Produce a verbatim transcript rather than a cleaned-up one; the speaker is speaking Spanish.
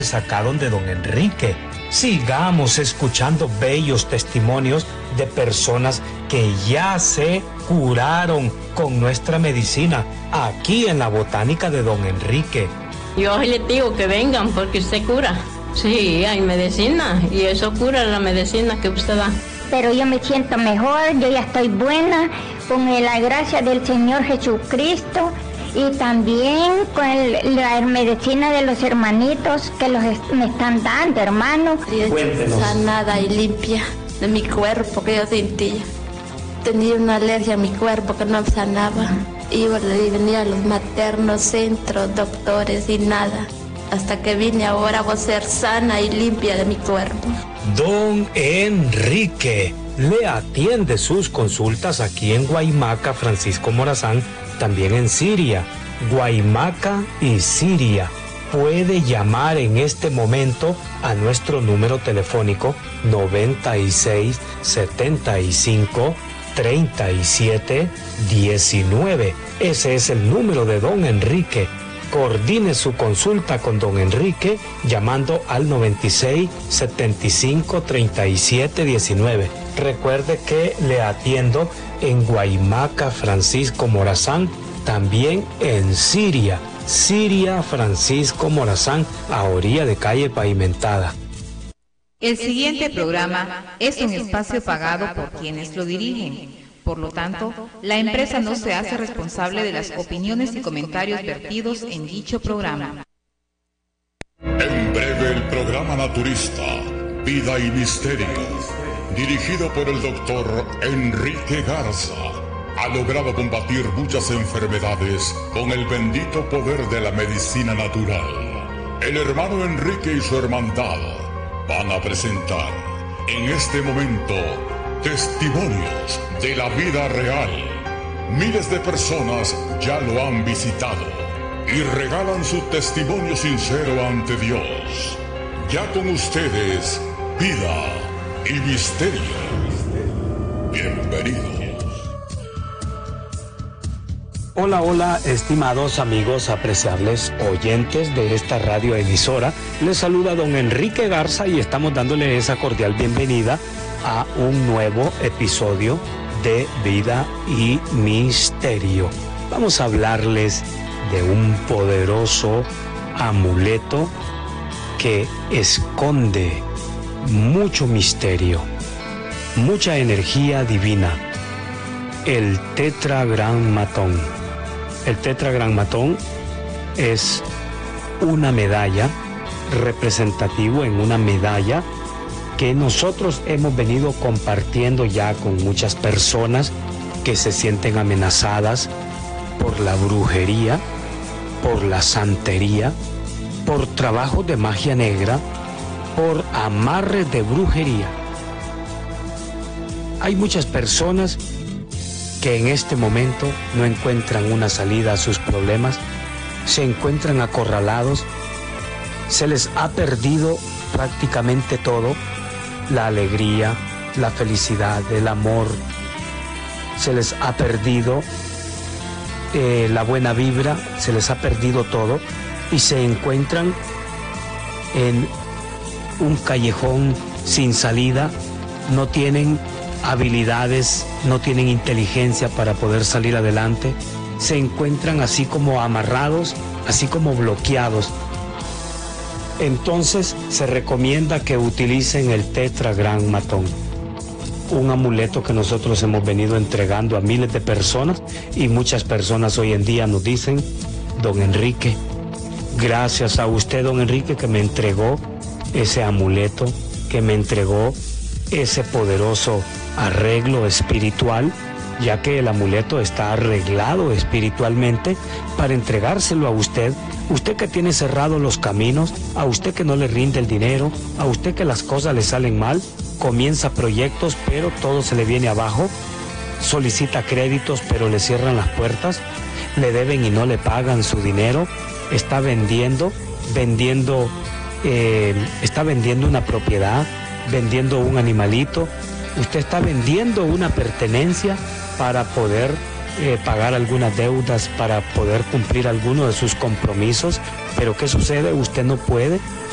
acá donde don Enrique. Sigamos escuchando bellos testimonios de personas que ya se curaron con nuestra medicina aquí en la botánica de don Enrique. Yo hoy les digo que vengan porque usted cura. Sí, hay medicina y eso cura la medicina que usted da. Pero yo me siento mejor, yo ya estoy buena con la gracia del Señor Jesucristo y también con el, la medicina de los hermanitos que los est- me están dando, hermanos. Cuéntenos. Sanada y limpia de mi cuerpo que yo sentía. Tenía una alergia a mi cuerpo que no sanaba. Iba y venía a los maternos, centros, doctores y nada. Hasta que vine ahora a ser sana y limpia de mi cuerpo. Don Enrique le atiende sus consultas aquí en Guaymaca, Francisco Morazán, también en Siria. Guaymaca y Siria. Puede llamar en este momento a nuestro número telefónico noventa y seis, setenta y cinco, treinta y siete, diecinueve. Ese es el número de don Enrique. Coordine su consulta con don Enrique llamando al noventa y seis, setenta y cinco, treinta y siete, diecinueve. Recuerde que le atiendo en Guaymaca, Francisco Morazán, también en Siria. Siria, Francisco Morazán, a orilla de calle pavimentada. El siguiente programa es un espacio pagado por quienes lo dirigen. Por lo tanto, la empresa no se hace responsable de las opiniones y comentarios vertidos en dicho programa. En breve el programa naturista, Vida y Misterio, dirigido por el doctor Enrique Garza, ha logrado combatir muchas enfermedades con el bendito poder de la medicina natural. El hermano Enrique y su hermandad van a presentar en este momento testimonios de la vida real. Miles de personas ya lo han visitado y regalan su testimonio sincero ante Dios. Ya con ustedes, Vida y Misterio. Bienvenidos. Hola, hola, estimados amigos apreciables oyentes de esta radio emisora. Les saluda don Enrique Garza y estamos dándole esa cordial bienvenida a un nuevo episodio de Vida y Misterio. Vamos a hablarles de un poderoso amuleto que esconde mucho misterio, mucha energía divina. El tetragrammatón. El tetragrammatón es una medalla, representativo en una medalla que nosotros hemos venido compartiendo ya con muchas personas que se sienten amenazadas por la brujería, por la santería, por trabajos de magia negra, por amarres de brujería. Hay muchas personas que en este momento no encuentran una salida a sus problemas, se encuentran acorralados, se les ha perdido prácticamente todo, la alegría, la felicidad, el amor, se les ha perdido eh, la buena vibra, se les ha perdido todo y se encuentran en un callejón sin salida, no tienen habilidades, no tienen inteligencia para poder salir adelante, se encuentran así como amarrados, así como bloqueados. Entonces se recomienda que utilicen el tetragrammatón, un amuleto que nosotros hemos venido entregando a miles de personas y muchas personas hoy en día nos dicen: don Enrique, gracias a usted, don Enrique, que me entregó ese amuleto, que me entregó ese poderoso arreglo espiritual, ya que el amuleto está arreglado espiritualmente para entregárselo a usted, usted que tiene cerrados los caminos, a usted que no le rinde el dinero, a usted que las cosas le salen mal, comienza proyectos pero todo se le viene abajo, solicita créditos pero le cierran las puertas, le deben y no le pagan su dinero, está vendiendo, vendiendo, eh, está vendiendo una propiedad, vendiendo un animalito, usted está vendiendo una pertenencia para poder eh, pagar algunas deudas, para poder cumplir alguno de sus compromisos, pero ¿qué sucede? Usted no puede,